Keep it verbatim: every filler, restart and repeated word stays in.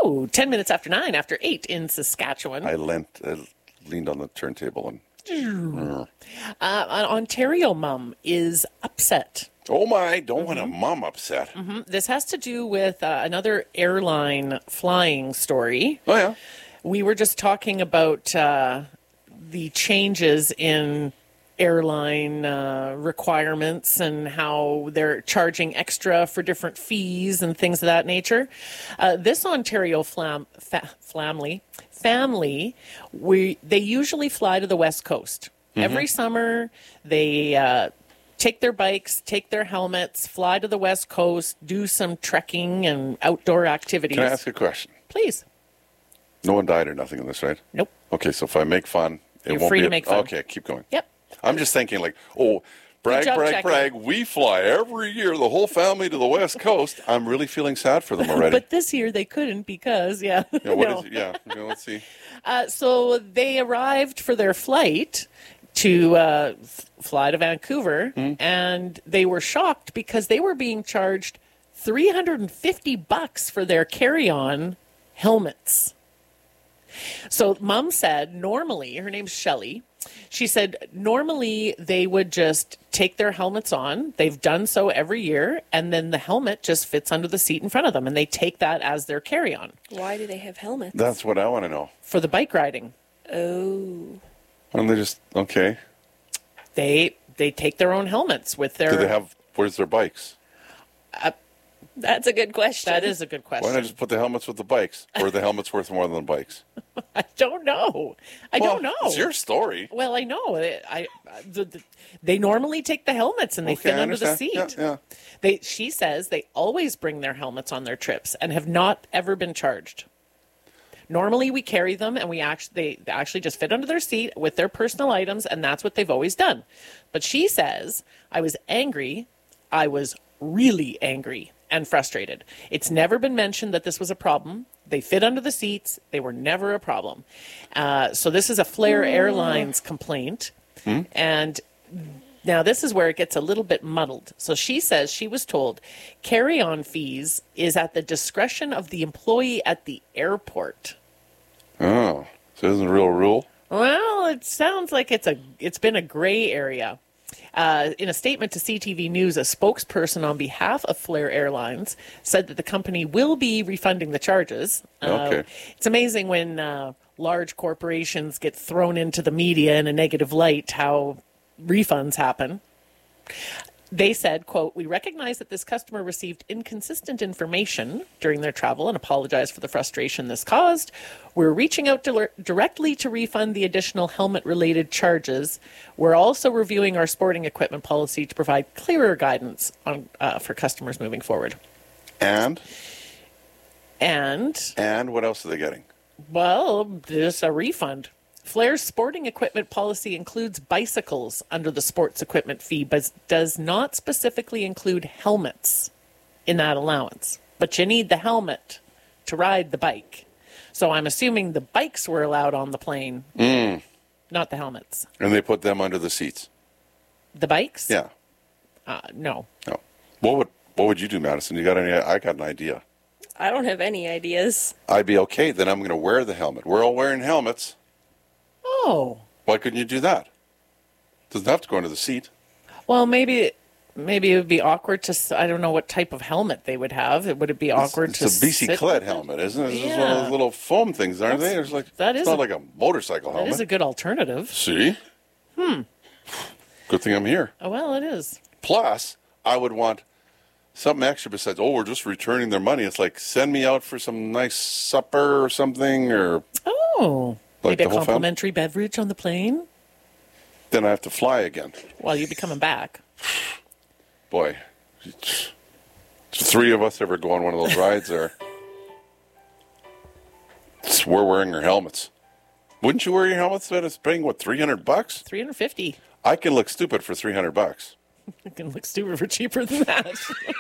Oh, ten minutes after nine, after eight in Saskatchewan. I leant, uh, leaned on the turntable and... Uh, an Ontario mom is upset. Oh my, don't want a mom upset. Mm-hmm. This has to do with uh, another airline flying story. Oh, yeah. We were just talking about uh, the changes in airline uh, requirements and how they're charging extra for different fees and things of that nature. Uh, this Ontario flam, fa- family, family, we they usually fly to the West Coast. Mm-hmm. Every summer, they uh, take their bikes, take their helmets, fly to the West Coast, do some trekking and outdoor activities. Can I ask a question? Please. No one died or nothing in this, right? Nope. Okay, so if I make fun, it You're won't free be... to a- make fun. Okay, keep going. Yep. I'm just thinking like, oh, brag, job brag, checking. brag. We fly every year, the whole family to the West Coast. I'm really feeling sad for them already. But this year they couldn't because, yeah. yeah, what no. is it? Yeah, yeah, let's see. Uh, so they arrived for their flight to uh, f- fly to Vancouver, Mm-hmm. and they were shocked because they were being charged three hundred fifty bucks for their carry-on helmets. So mom said normally, her name's Shelley, she said normally they would just take their helmets on. They've done so every year, and then the helmet just fits under the seat in front of them, and they take that as their carry-on Why do they have helmets? That's what I want to know. for the bike riding. Oh. Why don't they just, okay. They they take their own helmets with their... Do they have, where's their bikes? That's a good question. That is a good question. Why not just put the helmets with the bikes? Or are the helmets worth more than the bikes? I don't know. I Well, don't know. It's your story. Well, I know. I, I the, the, they normally take the helmets and they Okay, fit I under the understand. seat. Yeah, yeah. They she says they always bring their helmets on their trips and have not ever been charged. Normally we carry them and we actually they, they actually just fit under their seat with their personal items, and that's what they've always done. But she says, I was angry. I was really angry and frustrated. It's never been mentioned that this was a problem. They fit under the seats. They were never a problem. Uh, so this is a Flair Airlines complaint. Hmm? And now this is where it gets a little bit muddled. So she says she was told carry-on fees is at the discretion of the employee at the airport. Oh, so it isn't a real rule? Well, it sounds like it's a it's been a gray area. Uh, in a statement to C T V News, a spokesperson on behalf of Flair Airlines said that the company will be refunding the charges. Uh, Okay. It's amazing when uh, large corporations get thrown into the media in a negative light, how refunds happen. They said, quote, we recognize that this customer received inconsistent information during their travel and apologize for the frustration this caused. We're reaching out dir- directly to refund the additional helmet-related charges. We're also reviewing our sporting equipment policy to provide clearer guidance on uh, for customers moving forward. And? And, And what else are they getting? well, there's a refund. Flair's sporting equipment policy includes bicycles under the sports equipment fee, but does not specifically include helmets in that allowance. But you need the helmet to ride the bike. So I'm assuming the bikes were allowed on the plane, Mm. not the helmets. And they put them under the seats? The bikes? Yeah. Uh, no. No. What would what would you do, Madison? You got any? I got an idea. I don't have any ideas. I'd be okay. Then I'm going to wear the helmet. We're all wearing helmets. Oh. Why couldn't you do that? Doesn't have to go under the seat. Well, maybe maybe it would be awkward to, s- I don't know what type of helmet they would have. Would it be awkward it's, to it's a B C sit Cled with it? helmet, isn't it? It's just one Yeah. of those little foam things, aren't That's- they? It's like that it's is not a- like a motorcycle That helmet. is a good alternative. See? Hmm. Good thing I'm here. Oh, well, it is. Plus, I would want something extra besides, oh, we're just returning their money. It's like, send me out for some nice supper or something, or Oh. Like Maybe the a whole fam- complimentary beverage on the plane? then I have to fly again. Well, you'll be coming back. Boy, three of us ever go on one of those rides there. We're wearing our helmets. Wouldn't you wear your helmets that it's paying, what, three hundred bucks? three hundred fifty. I can look stupid for three hundred bucks. You can look stupid for cheaper than that.